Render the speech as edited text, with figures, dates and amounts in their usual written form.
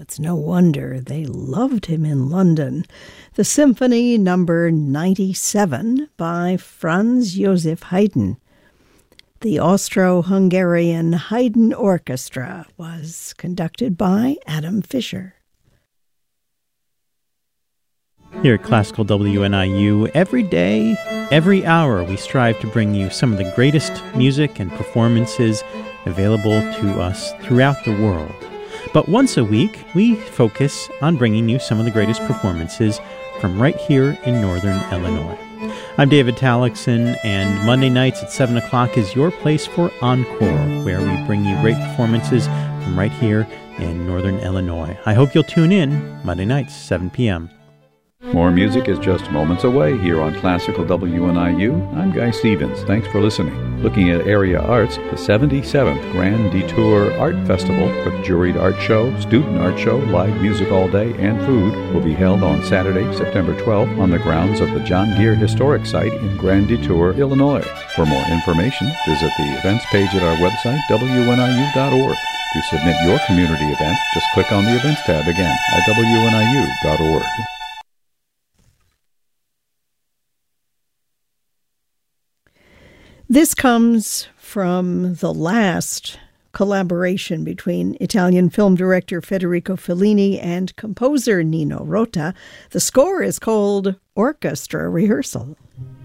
it's no wonder they loved him in London. The Symphony Number 97 by Franz Joseph Haydn. The Austro-Hungarian Haydn Orchestra was conducted by Adam Fisher. Here at Classical WNIU, every day, every hour, we strive to bring you some of the greatest music and performances available to us throughout the world. But once a week, we focus on bringing you some of the greatest performances from right here in Northern Illinois. I'm David Tallickson, and Monday nights at 7 o'clock is your place for Encore, where we bring you great performances from right here in Northern Illinois. I hope you'll tune in Monday nights, 7 p.m. More music is just moments away here on Classical WNIU. I'm Guy Stevens. Thanks for listening. Looking at area arts, the 77th Grand Detour Art Festival with juried art show, student art show, live music all day, and food will be held on Saturday, September 12th on the grounds of the John Deere Historic Site in Grand Detour, Illinois. For more information, visit the events page at our website, wniu.org. To submit your community event, just click on the events tab again at wniu.org. This comes from the last collaboration between Italian film director Federico Fellini and composer Nino Rota. The score is called Orchestra Rehearsal.